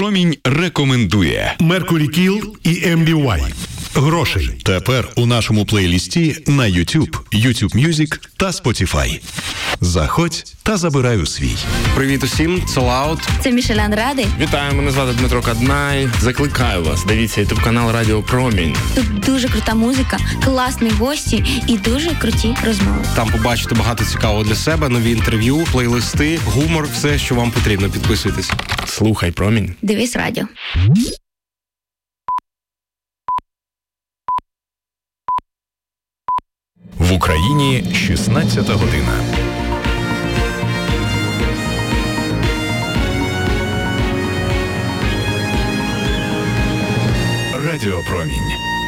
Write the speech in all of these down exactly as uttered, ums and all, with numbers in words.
Промінь рекомендує Mercury Kill і ем бі вай. Грошей. Тепер у нашому плейлісті на YouTube, YouTube Music та Spotify. Заходь та забирай у свій. Привіт усім, це Лаут. Це Мішелен Ради. Вітаю, мене звати Дмитро Каднай. Закликаю вас, дивіться ютуб канал Радіо Промінь. Тут дуже крута музика, класні гості і дуже круті розмови. Там побачите багато цікавого для себе, нові інтерв'ю, плейлисти, гумор, все, що вам потрібно. Підписуйтесь. Слухай Промінь. Дивись радіо. В Україні шістнадцята година. Радіо Промінь.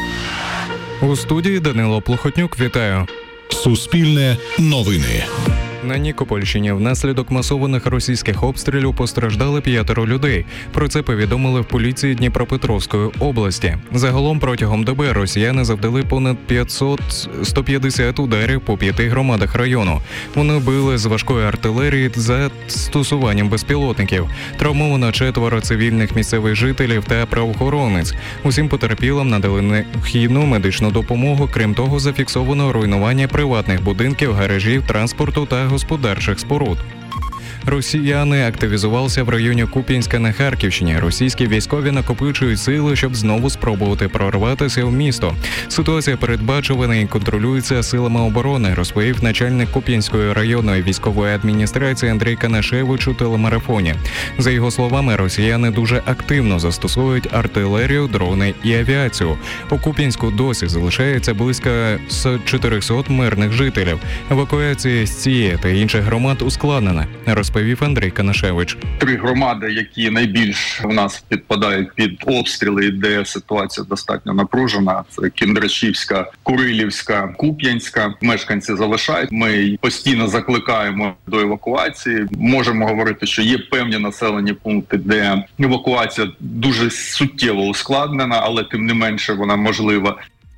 У студії Данило Плохотнюк. Вітаю. Суспільне новини. На Нікопольщині внаслідок масованих російських обстрілів постраждали п'ятеро людей. Про це повідомили в поліції Дніпропетровської області. Загалом протягом доби росіяни завдали понад п'ятсот - сто п'ятдесят ударів по п'яти громадах району. Вони били з важкої артилерії за застосуванням безпілотників. Травмовано четверо цивільних місцевих жителів та правоохоронець. Усім потерпілим надали необхідну медичну допомогу. Крім того, зафіксовано руйнування приватних будинків, гаражів, транспорту та господарчих споруд. Росіяни активізувалися в районі Куп'янська на Харківщині. Російські військові накопичують сили, щоб знову спробувати прорватися в місто. Ситуація передбачувана і контролюється силами оборони, розповів начальник Куп'янської районної військової адміністрації Андрій Канашевич у телемарафоні. За його словами, росіяни дуже активно застосовують артилерію, дрони і авіацію. У Куп'янську досі залишається близько чотирьохсот мирних жителів. Евакуація з цієї та інших громад ускладнена, розповів Андрій Канашевич. Три громади, які найбільш в нас підпадають під обстріли, де ситуація достатньо напружена. Це Кіндрашівська, Курилівська, Куп'янська. Мешканці залишають. Ми постійно закликаємо до евакуації. Можемо говорити, що є певні населені пункти, де евакуація дуже суттєво ускладнена, але тим не менше вона можлива.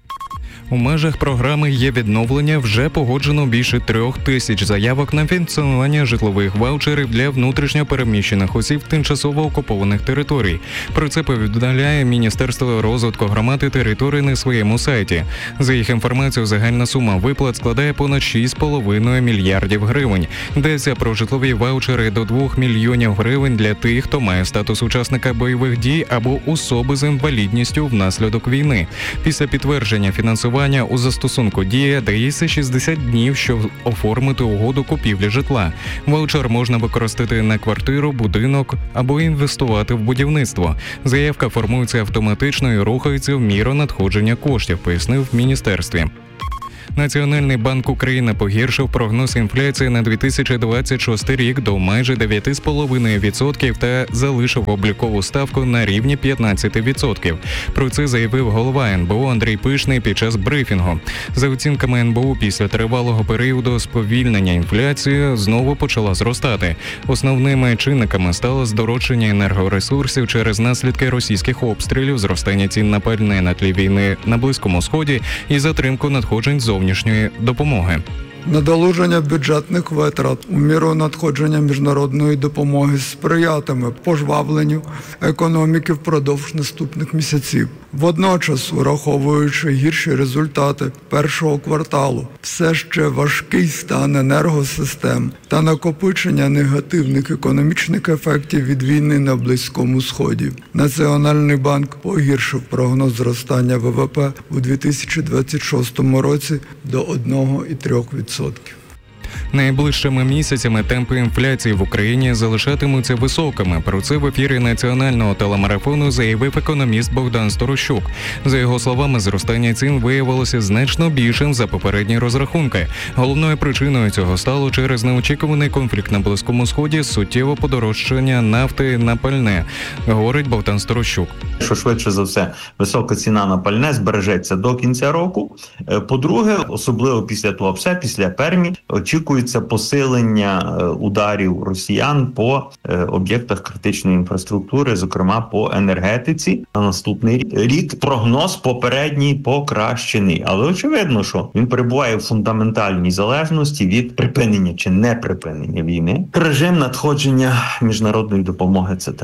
У межах програми «Є відновлення» вже погоджено більше трьох тисяч заявок на фінансування житлових ваучерів для внутрішньо переміщених осіб тимчасово окупованих територій. Про це повідомляє Міністерство розвитку громад і територій на своєму сайті. За їх інформацією, загальна сума виплат складає понад шість з половиною мільярдів гривень. Йдеться про житлові ваучери до двох мільйонів гривень для тих, хто має статус учасника бойових дій або особи з інвалідністю внаслідок війни. Після підтвердження фінансування у застосунку «Дія» дається шістдесят днів, щоб оформити угоду купівлі житла. Ваучер можна використати на квартиру, будинок або інвестувати в будівництво. Заявка формується автоматично і рухається в міру надходження коштів, пояснив в міністерстві. Національний банк України погіршив прогноз інфляції на дві тисячі двадцять шостий рік до майже дев'ять цілих п'ять десятих відсотка та залишив облікову ставку на рівні п'ятнадцять відсотків. Про це заявив голова ен бе о Андрій Пишний під час брифінгу. За оцінками ен бе о, після тривалого періоду сповільнення інфляції знову почала зростати. Основними чинниками стало здорожчання енергоресурсів через наслідки російських обстрілів, зростання цін на пальне на тлі війни на Близькому Сході і затримку надходжень зовнішньої допомоги. Надолуження бюджетних витрат у міру надходження міжнародної допомоги сприятиме пожвавленню економіки впродовж наступних місяців. Водночас, враховуючи гірші результати першого кварталу, все ще важкий стан енергосистем та накопичення негативних економічних ефектів від війни на Близькому Сході, Національний банк погіршив прогноз зростання ве ве пе у дві тисячі двадцять шостому році до одного цілих трьох десятих відсотка. Найближчими місяцями темпи інфляції в Україні залишатимуться високими. Про це в ефірі національного телемарафону заявив економіст Богдан Сторощук. За його словами, зростання цін виявилося значно більшим за попередні розрахунки. Головною причиною цього стало через неочікуваний конфлікт на Близькому Сході, суттєве подорожчання нафти на пальне, говорить Богдан Сторощук. Що швидше за все, висока ціна на пальне збережеться до кінця року. По-друге, особливо після Туапсе, після Пермі, очікується посилення ударів росіян по об'єктах критичної інфраструктури, зокрема по енергетиці. На наступний рік прогноз попередній покращений. Але очевидно, що він перебуває в фундаментальній залежності від припинення чи неприпинення війни. Режим надходження міжнародної допомоги – це три.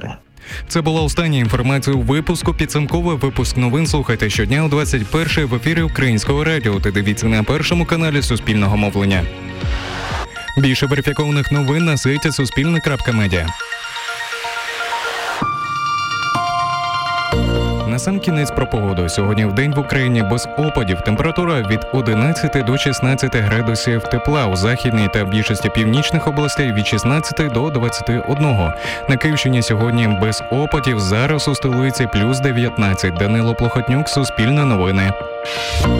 Це була остання інформація у випуску. Підсумковий випуск новин слухайте щодня о двадцять першій в ефірі Українського радіо та дивіться на першому каналі Суспільного мовлення. Більше верифікованих новин на сайті суспільне крапка медіа. Насамкінець про погоду. Сьогодні вдень в Україні без опадів. Температура від одинадцяти до шістнадцяти градусів тепла. У західній та більшості північних областей від шістнадцяти до двадцяти одного. На Київщині сьогодні без опадів. Зараз у столиці плюс дев'ятнадцять. Данило Плохотнюк, Суспільне новини.